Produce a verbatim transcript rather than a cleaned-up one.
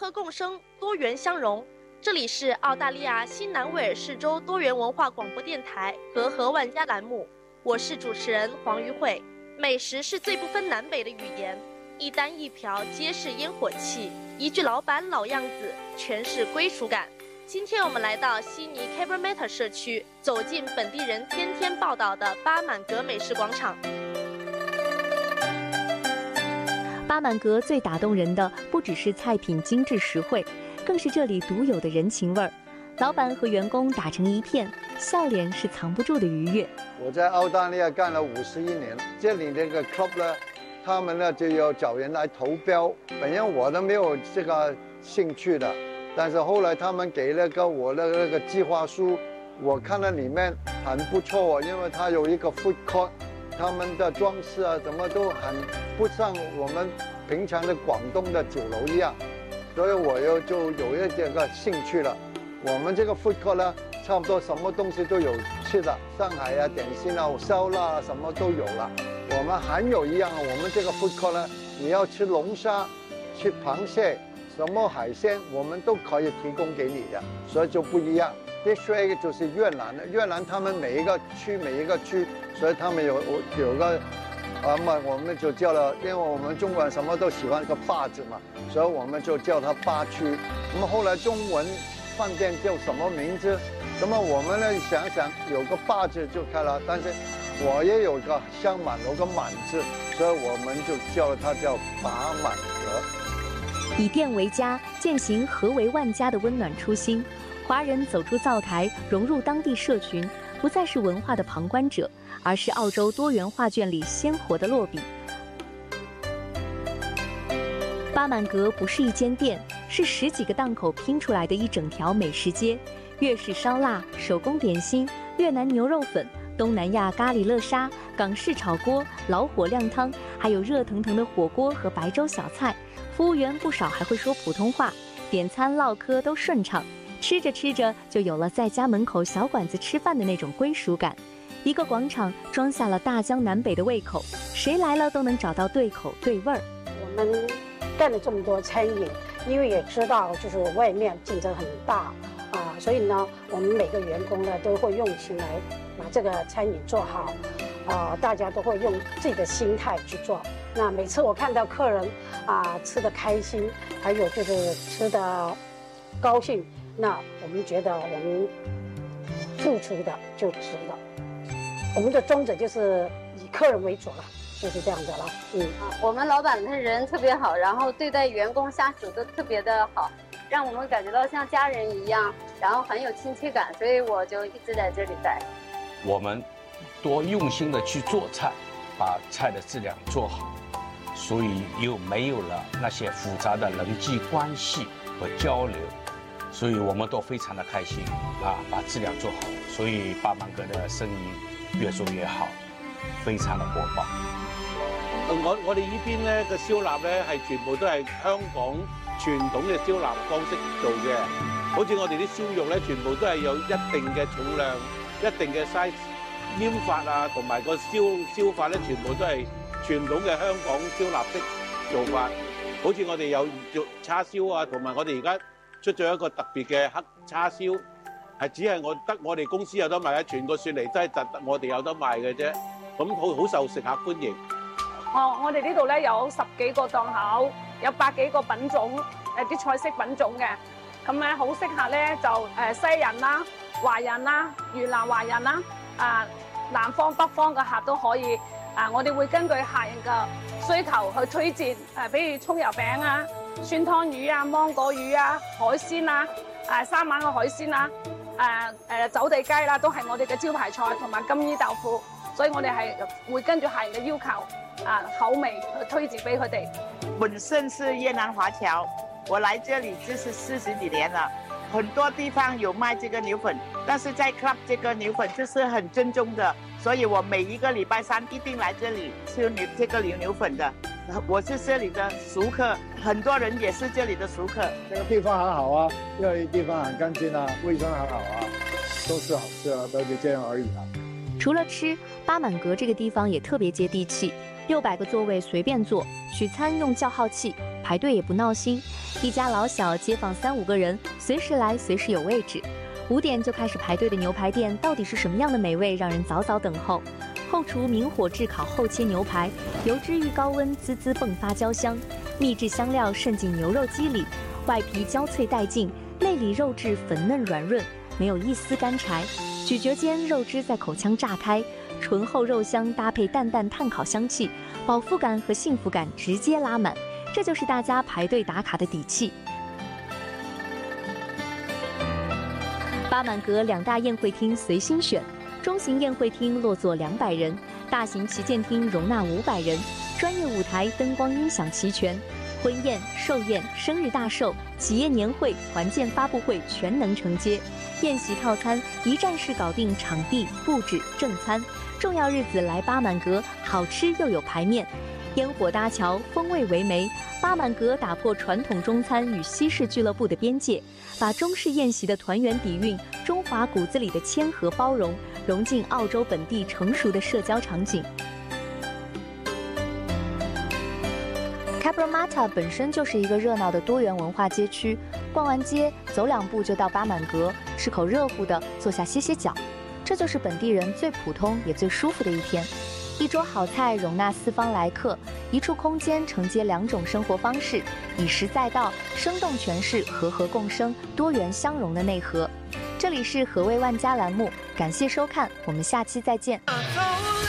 和共生，多元相融。这里是澳大利亚新南威尔士州多元文化广播电台和和万家栏目，我是主持人黄瑜慧。美食是最不分南北的语言，一单一瓢皆是烟火气，一句老板老样子全是归属感。今天我们来到悉尼 Cabramatta 社区，走进本地人天天报道的巴满阁美食广场。 巴满阁最打动人的不只是菜品精致实惠，更是这里独有的人情味儿。老板和员工打成一片，笑脸是藏不住的愉悦。 我在澳大利亚干了五十一年，这里那个 club 呢，他们呢就要找人来投标。本来我都没有这个兴趣的，但是后来他们给了个我的那个计划书，我看到里面很不错，因为它有一个 food court。他们的装饰啊，什么都很不像我们平常的广东的酒楼一样，所以我又就有一这个兴趣了。我们这个 food court 呢，差不多什么东西都有吃的，上海啊、点心啊、烧腊啊，什么都有了。我们还有一样，我们这个 food court 呢，你要吃龙虾、吃螃蟹、什么海鲜，我们都可以提供给你的，所以就不一样。Dish Egg 就是越南的，越南他们每一个区每一个区，所以他们有有个，啊嘛，我们就叫了，因为我们中国人什么都喜欢个坝字嘛，所以我们就叫它坝区。那么后来中文饭店叫什么名字？那么我们呢想想有个坝字就开了，但是我也有个香满有个满字，所以我们就叫它叫巴满阁。 以店为家，践行和为万家的温暖初心。华人走出灶台，融入当地社群，不再是文化的旁观者，而是澳洲多元画卷里鲜活的落笔。巴满阁不是一间店，是十几个档口拼出来的一整条美食街，粤式烧腊、手工点心、越南牛肉粉、东南亚咖喱乐沙、港式炒锅、老火靓汤，还有热腾腾的火锅和白粥小菜。服务员不少还会说普通话，点餐唠嗑都顺畅。吃着吃着，就有了在家门口小馆子吃饭的那种归属感。一个广场装下了大江南北的胃口，谁来了都能找到对口对味儿。 我们干了这么多餐饮，因为也知道就是外面竞争很大啊，所以呢，我们每个员工呢都会用心来把这个餐饮做好，啊，大家都会用自己的心态去做。那每次我看到客人啊吃得开心，还有就是吃得高兴。那我们觉得我们付出的就值了，我们的宗旨就是以客人为主了，就是这样子了。嗯， 啊，我们老板他人特别好，然后对待员工下属都特别的好，让我们感觉到像家人一样，然后很有亲切感，所以我就一直在这里待。 我们多用心的去做菜，把菜的质量做好，所以又没有了那些复杂的人际关系和交流。所以我们都非常的开心啊，把质量做好，所以巴满阁的生意越做越好，非常的火爆。 我我哋呢邊咧嘅燒臘咧係全部都係香港傳統嘅燒臘方式做嘅，好似我哋啲燒肉咧，全部都係有一定嘅重量、一定嘅 size， 醃法啊，同埋個燒燒法咧，全部都係傳統嘅香港燒臘式做法。好似我哋有做叉燒啊，同埋我哋而家出咗一個特別嘅黑叉燒，係只係我得我哋公司有得賣，全個雪梨都係特特我哋有得賣嘅啫。咁好好受食客歡迎。 哦，我哋呢度咧有十幾個檔口，有百幾個品種，誒啲菜式品種嘅。咁咧好適合咧就誒西人啦、華人啦、越南華人啦，啊南方北方嘅客都可以。啊，我哋會根據客人嘅需求去推薦，誒比如葱油餅啊、酸湯魚啊、芒果魚啊、海鮮啊、誒三晚嘅海鮮啊、誒誒走地雞啦，都係我哋嘅招牌菜，同埋金衣豆腐。所以我哋係會根據客人嘅要求啊口味去推薦俾佢哋。 本身是越南華僑，我來這裡就是四十幾年了。很多地方有賣這個牛粉，但是在 club 這個牛粉就是很正宗的，所以我每一個禮拜三一定來這裡吃牛這個牛牛粉的。我是這裡的熟客，很多人也是這裡的熟客。 這個地方很好啊，因為地方很乾淨啊，衛生很好啊，都是好吃啊，都是這樣而已啊。 除了吃，巴滿閣這個地方也特別接地氣，六百個座位隨便坐，取餐用叫號器， 排队也不闹心，一家老小街坊三五个人，随时来随时有位置。五点就开始排队的牛排店到底是什么样的美味，让人早早等候。后厨明火炙烤后切牛排，油脂遇高温滋滋迸发焦香，秘制香料渗进牛肉肌里，外皮焦脆带劲，内里肉质粉嫩软润，没有一丝干柴。咀嚼间，肉汁在口腔炸开，醇厚肉香搭配淡淡炭烤香气，饱腹感和幸福感直接拉满，这就是大家排队打卡的底气。巴满阁两大宴会厅随心选，中型宴会厅落座两百人，大型旗舰厅容纳五百人，专业舞台、灯光、音响齐全，婚宴、寿宴、生日大寿、企业年会、团建发布会全能承接。宴席套餐一站式搞定场地、布置、正餐，重要日子来巴满阁，好吃又有排面。烟火搭桥，风味为媒。巴满阁打破传统中餐与西式俱乐部的边界，把中式宴席的团圆底蕴、中华骨子里的谦和包容，融进澳洲本地成熟的社交场景。Cabramatta 本身就是一个热闹的多元文化街区，逛完街走两步就到巴满阁，吃口热乎的，坐下歇歇脚，这就是本地人最普通也最舒服的一天。一桌好菜容纳四方来客，一处空间承接两种生活方式，以实在道，生动诠释和和共生、多元相融的内核。这里是和味万家栏目，感谢收看，我们下期再见。